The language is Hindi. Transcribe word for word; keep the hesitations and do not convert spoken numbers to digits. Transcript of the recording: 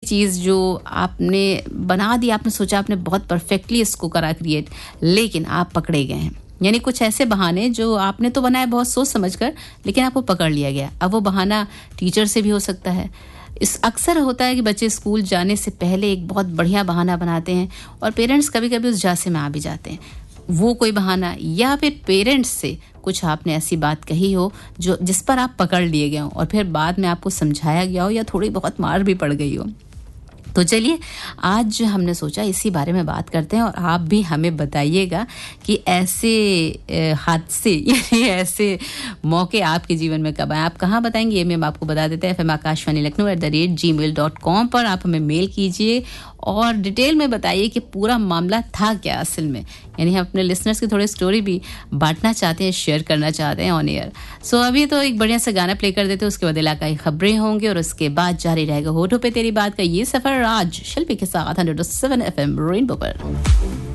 चीज़ जो आपने बना दी, आपने सोचा आपने बहुत परफेक्टली इसको करा क्रिएट, लेकिन आप पकड़े गए हैं। यानी कुछ ऐसे बहाने जो आपने तो बनाए बहुत सोच समझकर, लेकिन आपको पकड़ लिया गया। अब वो बहाना टीचर से भी हो सकता है। इस अक्सर होता है कि बच्चे स्कूल जाने से पहले एक बहुत बढ़िया बहाना बनाते हैं और पेरेंट्स कभी-कभी उस झांसे में आ भी जाते हैं। वो कोई बहाना, या फिर पेरेंट्स से कुछ आपने ऐसी बात कही हो जो जिस पर आप पकड़ लिए गए हो और फिर बाद में आपको समझाया गया हो या थोड़ी बहुत मार भी पड़ गई हो। तो चलिए आज हमने सोचा इसी बारे में बात करते हैं और आप भी हमें बताइएगा कि ऐसे हादसे यानी ऐसे मौके आपके जीवन में कब आए। आप कहाँ बताएंगे ये हम आपको बता देते हैं। F M Akashvani Lucknow at the rate ji mail dot com पर आप हमें मेल कीजिए और डिटेल में बताइए कि पूरा मामला था क्या असल में। यानी हम अपने लिसनर्स की थोड़ी स्टोरी भी बांटना चाहते हैं, शेयर करना चाहते हैं ऑन एयर। सो so, अभी तो एक बढ़िया सा गाना प्ले कर देते हैं, उसके बाद इलाकाई खबरें होंगे और उसके बाद जारी रहेगा होठों पे तेरी बात का ये सफर आज शिल्पी के साथ hundred seven F M rainbow पर।